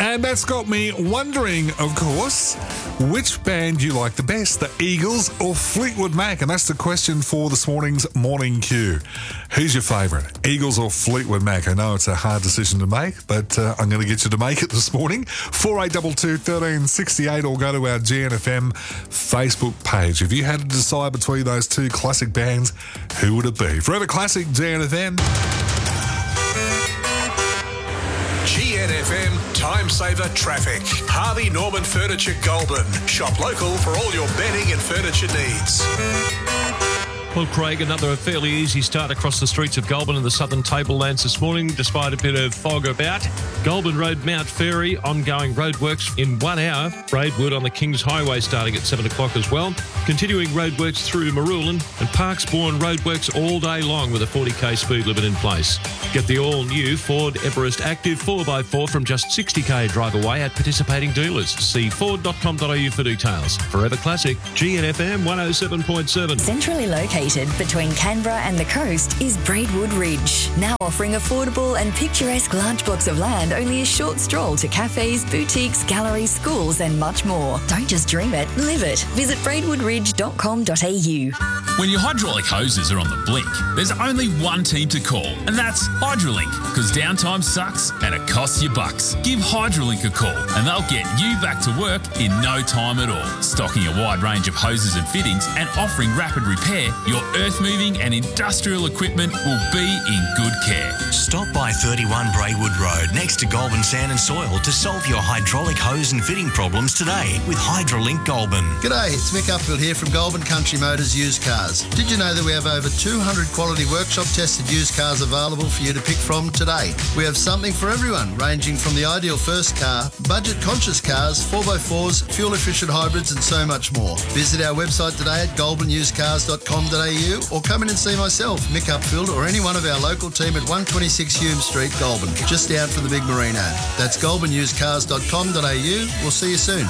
And that's got me wondering, of course, which band you like the best, the Eagles or Fleetwood Mac? And that's the question for this morning's Morning Q. Who's your favourite, Eagles or Fleetwood Mac? I know it's a hard decision to make, but I'm going to get you to make it this morning. 4822 1368 or go to our GNFM Facebook page. If you had to decide between those two classic bands, who would it be? Forever Classic, GNFM. GNFM Time Saver Traffic. Harvey Norman Furniture Goulburn. Shop local for all your bedding and furniture needs. Well, Craig, another fairly easy start across the streets of Goulburn and the southern tablelands this morning, despite a bit of fog about. Goulburn Road, Mount Ferry, ongoing roadworks in 1 hour. Braidwood on the Kings Highway starting at 7 o'clock as well. Continuing roadworks through to Marulan and Parksbourne roadworks all day long with a 40k speed limit in place. Get the all-new Ford Everest Active 4x4 from just 60k drive away at participating dealers. See ford.com.au for details. Forever Classic, GNFM 107.7. Centrally located between Canberra and the coast is Braidwood Ridge, now offering affordable and picturesque large blocks of land only a short stroll to cafes, boutiques, galleries, schools and much more. Don't just dream it, live it. Visit braidwoodridge.com.au. When your hydraulic hoses are on the blink, there's only one team to call, and that's Hydrolink, because downtime sucks and it costs you bucks. Give Hydrolink a call and they'll get you back to work in no time at all. Stocking a wide range of hoses and fittings and offering rapid repair, your earth-moving and industrial equipment will be in good care. Stop by 31 Braidwood Road next to Goulburn Sand and Soil to solve your hydraulic hose and fitting problems today with Hydrolink Goulburn. G'day, it's Mick Upfield here from Goulburn Country Motors Used Cars. Did you know that we have over 200 quality workshop-tested used cars available for you to pick from today? We have something for everyone, ranging from the ideal first car, budget-conscious cars, 4x4s, fuel-efficient hybrids and so much more. Visit our website today at goulburnusedcars.com.au or come in and see myself, Mick Upfield, or any one of our local team at 126 Hume Street, Goulburn, just down from the big marina. That's goulburnusedcars.com.au. We'll see you soon.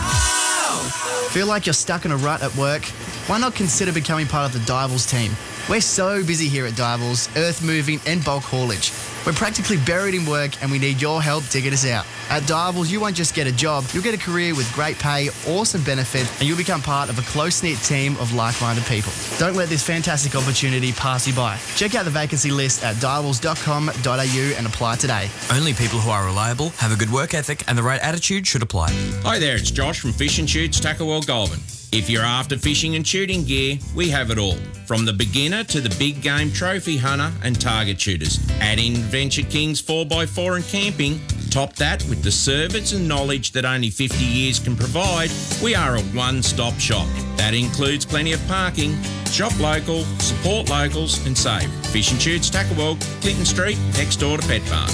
Feel like you're stuck in a rut at work? Why not consider becoming part of the Divals team? We're so busy here at Divals, earth moving and bulk haulage. We're practically buried in work and we need your help digging us out. At Divals, you won't just get a job, you'll get a career with great pay, awesome benefit, and you'll become part of a close-knit team of like-minded people. Don't let this fantastic opportunity pass you by. Check out the vacancy list at divals.com.au and apply today. Only people who are reliable, have a good work ethic, and the right attitude should apply. Hi there, it's Josh from Fish and Shoots, Tuckerwell, Goulburn. If you're after fishing and shooting gear, we have it all. From the beginner to the big game trophy hunter and target shooters. Add in Venture King's 4x4 and camping. Top that with the service and knowledge that only 50 years can provide. We are a one-stop shop. That includes plenty of parking. Shop local, support locals and save. Fish and Shoots, Tuckerwell, Clinton Street, next door to Pet Park.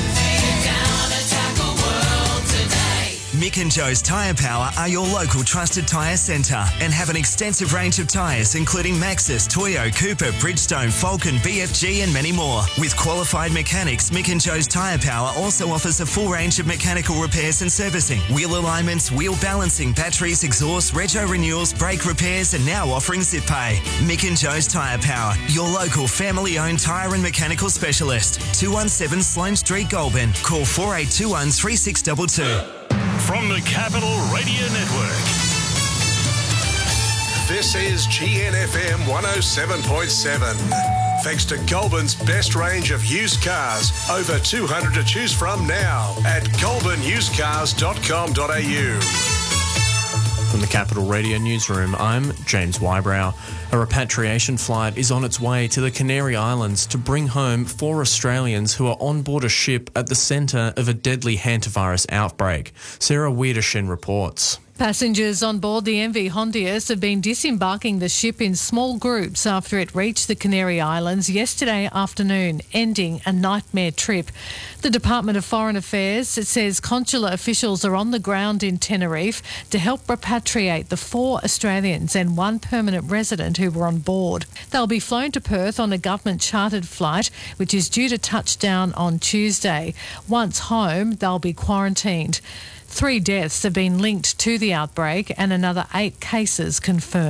Mick and Joe's Tyre Power are your local trusted tyre centre and have an extensive range of tyres including Maxxis, Toyo, Cooper, Bridgestone, Falcon, BFG and many more. With qualified mechanics, Mick and Joe's Tyre Power also offers a full range of mechanical repairs and servicing, wheel alignments, wheel balancing, batteries, exhaust, rego renewals, brake repairs and now offering zip pay. Mick and Joe's Tyre Power, your local family-owned tyre and mechanical specialist. 217 Sloane Street, Goulburn. Call 4821 3622. From the Capital Radio Network. This is GNFM 107.7. Thanks to Goulburn's best range of used cars. Over 200 to choose from now at goulburnusedcars.com.au. From the Capital Radio Newsroom, I'm James Wybrow. A repatriation flight is on its way to the Canary Islands to bring home 4 Australians who are on board a ship at the centre of a deadly hantavirus outbreak. Sarah Wiedershin reports. Passengers on board the MV Hondius have been disembarking the ship in small groups after it reached the Canary Islands yesterday afternoon, ending a nightmare trip. The Department of Foreign Affairs says consular officials are on the ground in Tenerife to help repatriate the 4 Australians and 1 permanent resident who were on board. They'll be flown to Perth on a government-chartered flight, which is due to touch down on Tuesday. Once home, they'll be quarantined. 3 deaths have been linked to the outbreak and another 8 cases confirmed.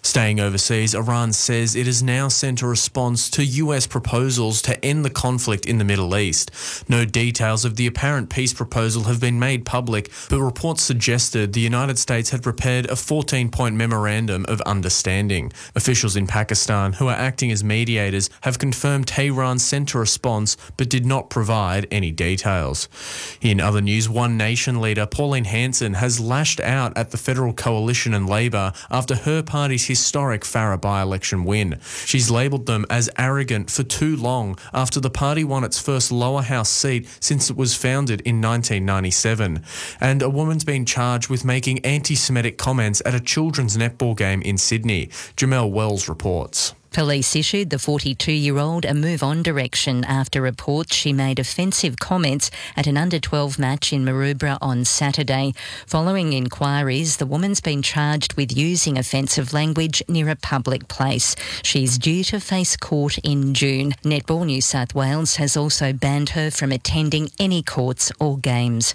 Staying overseas, Iran says it has now sent a response to US proposals to end the conflict in the Middle East. No details of the apparent peace proposal have been made public, but reports suggested the United States had prepared a 14-point memorandum of understanding. Officials in Pakistan, who are acting as mediators, have confirmed Tehran sent a response but did not provide any details. In other news, One Nation leader Pauline Hanson has lashed out at the Federal Coalition and Labor after her party's historic Farah by-election win. She's labelled them as arrogant for too long after the party won its first lower house seat since it was founded in 1997. And a woman's been charged with making anti-Semitic comments at a children's netball game in Sydney. Jamel Wells reports. Police issued the 42-year-old a move-on direction after reports she made offensive comments at an under-12 match in Maroubra on Saturday. Following inquiries, the woman's been charged with using offensive language near a public place. She's due to face court in June. Netball New South Wales has also banned her from attending any courts or games.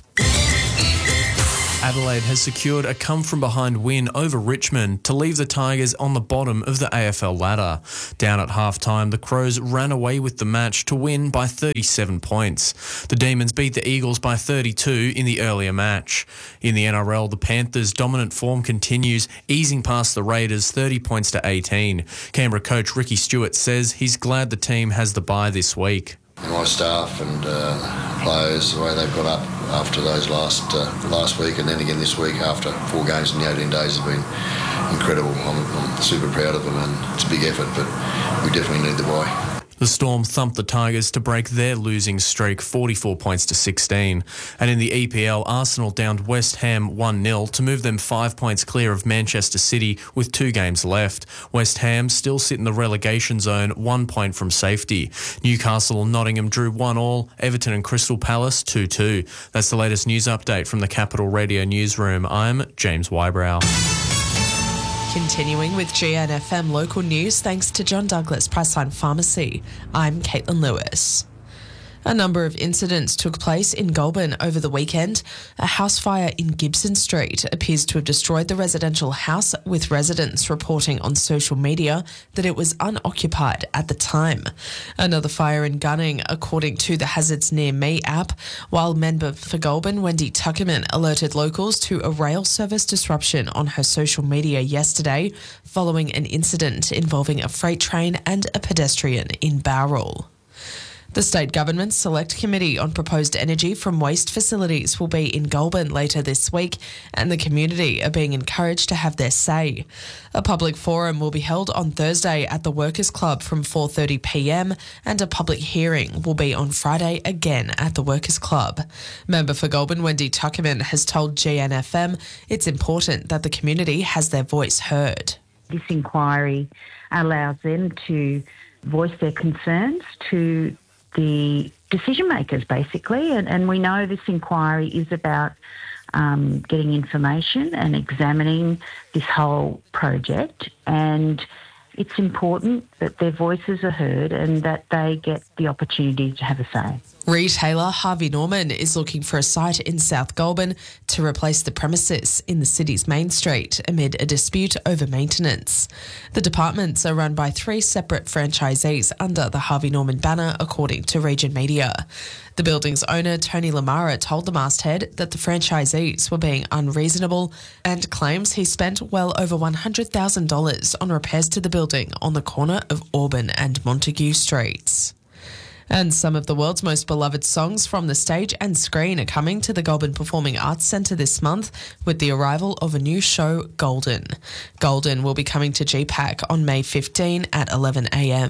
Adelaide has secured a come-from-behind win over Richmond to leave the Tigers on the bottom of the AFL ladder. Down at half-time, the Crows ran away with the match to win by 37 points. The Demons beat the Eagles by 32 in the earlier match. In the NRL, the Panthers' dominant form continues, easing past the Raiders 30 points to 18. Canberra coach Ricky Stewart says he's glad the team has the bye this week. And my staff and players, the way they've got up after those last week and then again this week after 4 games in the 18 days have been incredible. I'm super proud of them and it's a big effort, but we definitely need the bye. The Storm thumped the Tigers to break their losing streak 44 points to 16. And in the EPL, Arsenal downed West Ham 1-0 to move them 5 points clear of Manchester City with 2 games left. West Ham still sit in the relegation zone, 1 point from safety. Newcastle and Nottingham drew 1-1, Everton and Crystal Palace 2-2. That's the latest news update from the Capital Radio Newsroom. I'm James Wybrow. Continuing with GNFM local news, thanks to John Douglas Priceline Pharmacy. I'm Caitlin Lewis. A number of incidents took place in Goulburn over the weekend. A house fire in Gibson Street appears to have destroyed the residential house, with residents reporting on social media that it was unoccupied at the time. Another fire in Gunning, according to the Hazards Near Me app, while member for Goulburn, Wendy Tuckerman, alerted locals to a rail service disruption on her social media yesterday following an incident involving a freight train and a pedestrian in Bowral. The State Government's Select Committee on Proposed Energy from Waste Facilities will be in Goulburn later this week, and the community are being encouraged to have their say. A public forum will be held on Thursday at the Workers' Club from 4:30 p.m, and a public hearing will be on Friday again at the Workers' Club. Member for Goulburn, Wendy Tuckerman, has told GNFM it's important that the community has their voice heard. This inquiry allows them to voice their concerns to the decision makers, basically, and we know this inquiry is about getting information and examining this whole project, and it's important that their voices are heard and that they get the opportunity to have a say. Retailer Harvey Norman is looking for a site in South Goulburn to replace the premises in the city's main street amid a dispute over maintenance. The departments are run by 3 separate franchisees under the Harvey Norman banner, according to Region Media. The building's owner, Tony Lamara, told the masthead that the franchisees were being unreasonable and claims he spent well over $100,000 on repairs to the building on the corner of Auburn and Montague Streets. And some of the world's most beloved songs from the stage and screen are coming to the Goulburn Performing Arts Centre this month with the arrival of a new show, Golden. Golden will be coming to GPAC on May 15 at 11 a.m.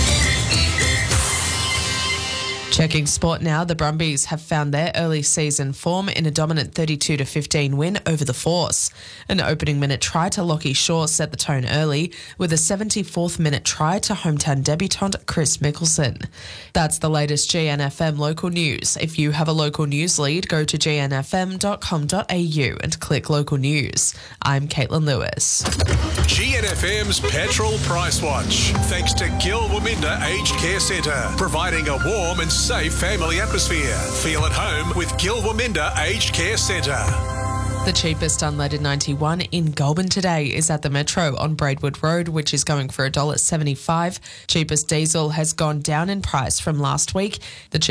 Checking sport now, the Brumbies have found their early season form in a dominant 32-15 win over the Force. An opening minute try to Lockie Shaw set the tone early, with a 74th minute try to hometown debutant Chris Mickelson. That's the latest GNFM local news. If you have a local news lead, go to gnfm.com.au and click local news. I'm Caitlin Lewis. GNFM's Petrol Price Watch. Thanks to Gil Waminda Aged Care Centre, providing a warm and safe family atmosphere. Feel at home with Gil Waminda Aged Care Centre. The cheapest unleaded 91 in Goulburn today is at the Metro on Braidwood Road, which is going for $1.75. Cheapest diesel has gone down in price from last week. It's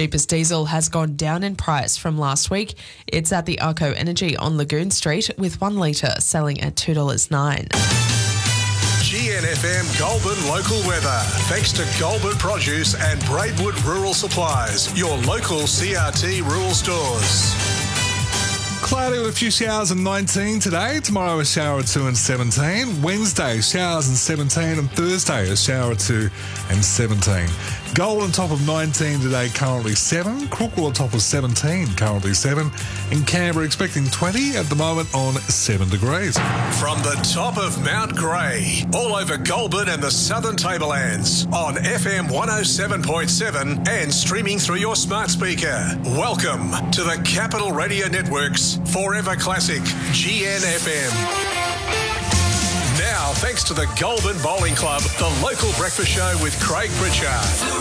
at the Arco Energy on Lagoon Street with 1 litre selling at $2.09. GNFM Goulburn local weather. Thanks to Goulburn Produce and Braidwood Rural Supplies, your local CRT rural stores. Cloudy with a few showers and 19 today. Tomorrow a shower at 2 and 17. Wednesday showers and 17, and Thursday a shower at 2 and 17. Goulburn top of 19 today, currently 7. Crookwell top of 17, currently 7. In Canberra expecting 20 at the moment on 7 degrees. From the top of Mount Grey, all over Goulburn and the Southern Tablelands, on FM 107.7 and streaming through your smart speaker. Welcome to the Capital Radio Network's Forever Classic, GNFM. Now, thanks to the Goulburn Bowling Club, the local breakfast show with Craig Pritchard.